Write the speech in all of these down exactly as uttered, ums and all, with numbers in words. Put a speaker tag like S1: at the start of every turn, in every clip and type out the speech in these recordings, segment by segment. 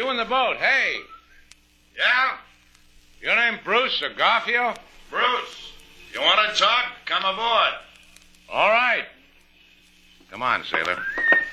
S1: in the boat. Hey.
S2: Yeah?
S1: Your name Bruce or Garfield?
S2: Bruce, you want to talk? Come aboard.
S1: All right. Come on, sailor.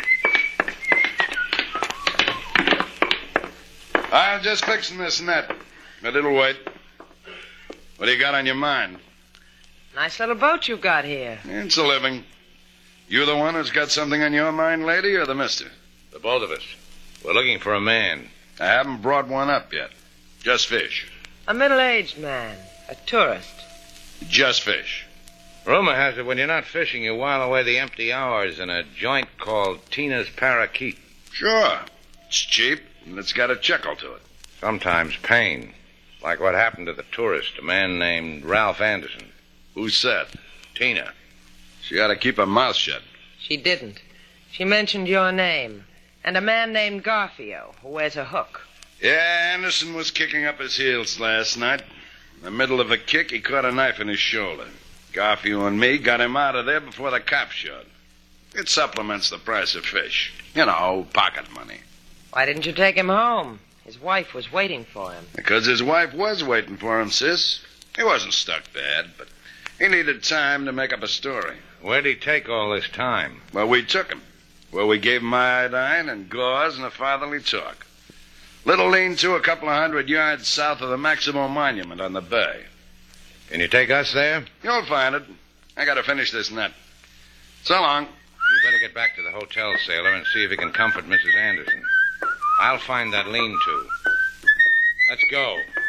S3: I'm just fixing this net. But it'll wait. What do you got on your mind?
S4: Nice little boat you got here.
S3: It's a living. You the one who's got something on your mind, lady, or the mister?
S1: The both of us. We're looking for a man.
S3: I haven't brought one up yet. Just fish.
S4: A middle-aged man. A tourist.
S3: Just fish.
S1: Rumor has it when you're not fishing, you while away the empty hours in a joint called Tina's Parakeet.
S3: Sure. It's cheap, and it's got a chuckle to it.
S1: Sometimes pain. Like what happened to the tourist, a man named Ralph Anderson.
S3: Who said?
S1: Tina.
S3: She ought to keep her mouth shut.
S4: She didn't. She mentioned your name. And a man named Garfio, who wears a hook.
S3: Yeah, Anderson was kicking up his heels last night. In the middle of a kick, he caught a knife in his shoulder. Garfio and me got him out of there before the cops showed. It supplements the price of fish. You know, pocket money.
S4: Why didn't you take him home? His wife was waiting for him.
S3: Because his wife was waiting for him, sis. He wasn't stuck bad, but he needed time to make up a story.
S1: Where'd he take all this time?
S3: Well, we took him. Well, we gave him iodine and gauze and a fatherly talk. Little lean-to a couple of hundred yards south of the Maximo Monument on the bay.
S1: Can you take us there?
S3: You'll find it. I gotta finish this net. So long.
S1: You better get back to the hotel, sailor, and see if you can comfort Missus Anderson. I'll find that lean-to. Let's go.